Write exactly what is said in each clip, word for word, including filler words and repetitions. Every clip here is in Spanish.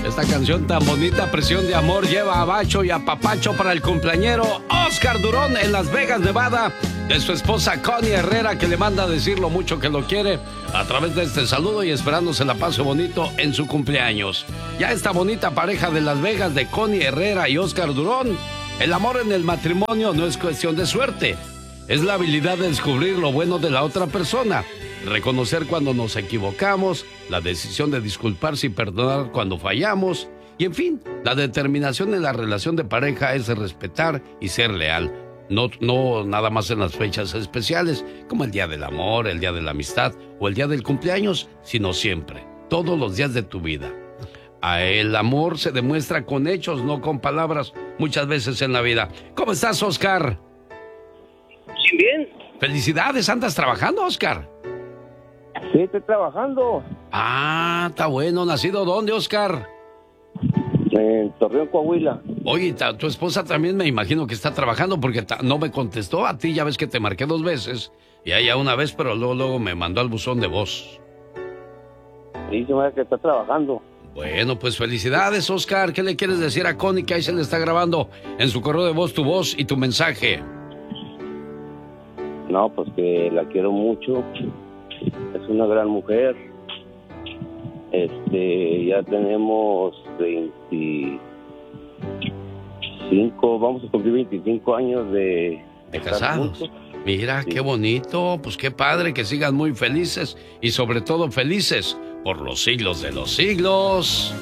Esta canción tan bonita, Presión de Amor, lleva a Bacho y a Papacho para el cumpleañero Oscar Durón en Las Vegas, Nevada, de su esposa Connie Herrera, que le manda a decir lo mucho que lo quiere a través de este saludo y esperando se la pase bonito en su cumpleaños. Ya esta bonita pareja de Las Vegas de Connie Herrera y Oscar Durón, el amor en el matrimonio no es cuestión de suerte, es la habilidad de descubrir lo bueno de la otra persona, reconocer cuando nos equivocamos, la decisión de disculparse y perdonar cuando fallamos, y en fin, la determinación en la relación de pareja es respetar y ser leal. No, no nada más en las fechas especiales, como el día del amor, el día de la amistad o el día del cumpleaños, sino siempre, todos los días de tu vida. El amor se demuestra con hechos, no con palabras, muchas veces en la vida. ¿Cómo estás, Oscar? Sí, bien. Felicidades, ¿andas trabajando, Oscar? Sí, estoy trabajando. Ah, está bueno. ¿Nacido dónde, Oscar? En Torreón, Coahuila. Oye, tu esposa también me imagino que está trabajando porque no me contestó a ti. Ya ves que te marqué dos veces y a ella una vez, pero luego, luego me mandó al buzón de voz. Sí, se me hace que está trabajando. Bueno, pues felicidades, Oscar. ¿Qué le quieres decir a Connie, que ahí se le está grabando en su correo de voz tu voz y tu mensaje? No, pues que la quiero mucho. Es una gran mujer. Este, ya tenemos veinticinco, vamos a cumplir veinticinco años de... De casados. Mira, sí. Qué bonito, pues qué padre, que sigan muy felices y sobre todo felices por los siglos de los siglos.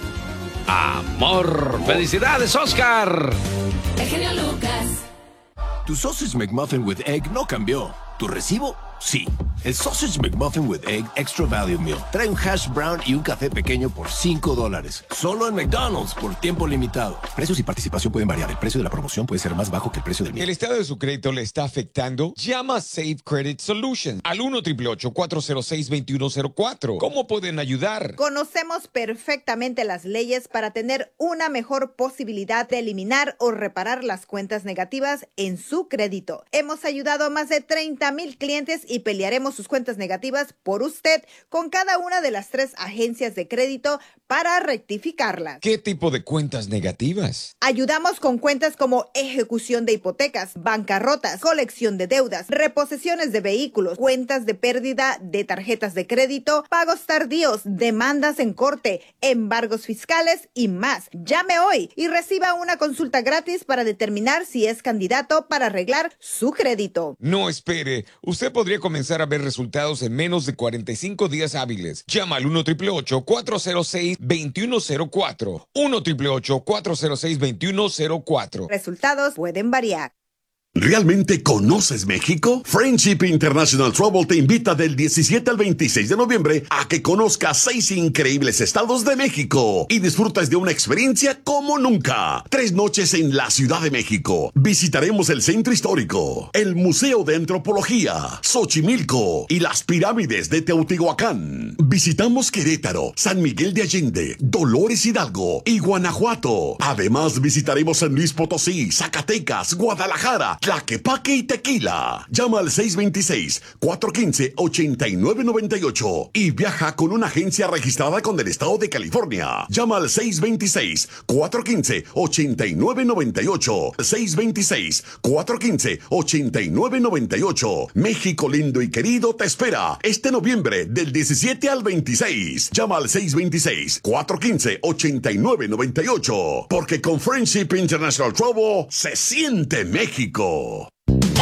Amor. Amor. ¡Felicidades, Oscar! El genio Lucas. Tu Sausage McMuffin with Egg no cambió. ¿Tu recibo? Sí. El Sausage McMuffin with Egg Extra Value Meal trae un hash brown y un café pequeño por cinco dólares. Solo en McDonald's por tiempo limitado. Precios y participación pueden variar. El precio de la promoción puede ser más bajo que el precio del meal. ¿El estado de su crédito le está afectando? Llama a Safe Credit Solutions al uno, ocho ocho ocho, cuatro cero seis, dos uno cero cuatro. ¿Cómo pueden ayudar? Conocemos perfectamente las leyes para tener una mejor posibilidad de eliminar o reparar las cuentas negativas en su crédito. Hemos ayudado a más de treinta mil clientes y pelearemos sus cuentas negativas por usted con cada una de las tres agencias de crédito para rectificarlas. ¿Qué tipo de cuentas negativas? Ayudamos con cuentas como ejecución de hipotecas, bancarrotas, colección de deudas, reposesiones de vehículos, cuentas de pérdida de tarjetas de crédito, pagos tardíos, demandas en corte, embargos fiscales y más. Llame hoy y reciba una consulta gratis para determinar si es candidato para arreglar su crédito. No espere, usted podría comenzar a ver resultados en menos de cuarenta y cinco días hábiles. Llama al uno, ocho ocho ocho, cuatro cero seis, dos uno cero cuatro. uno, ocho ocho ocho, cuatro cero seis, dos uno cero cuatro. Resultados pueden variar. ¿Realmente conoces México? Friendship International Travel te invita del diecisiete al veintiséis de noviembre a que conozcas seis increíbles estados de México y disfrutes de una experiencia como nunca. Tres noches en la Ciudad de México. Visitaremos el Centro Histórico, el Museo de Antropología, Xochimilco y las pirámides de Teotihuacán. Visitamos Querétaro, San Miguel de Allende, Dolores Hidalgo y Guanajuato. Además visitaremos San Luis Potosí, Zacatecas, Guadalajara, Tlaquepaque y Tequila. Llama al seis dos seis, cuatro uno cinco, ocho nueve nueve ocho y viaja con una agencia registrada con el estado de California. Llama al seis dos seis, cuatro uno cinco, ocho nueve nueve ocho. seis dos seis, cuatro uno cinco, ocho nueve nueve ocho. México lindo y querido te espera este noviembre del diecisiete al veintiséis. Llama al seis dos seis, cuatro uno cinco, ocho nueve nueve ocho. Porque con Friendship International Travel se siente México.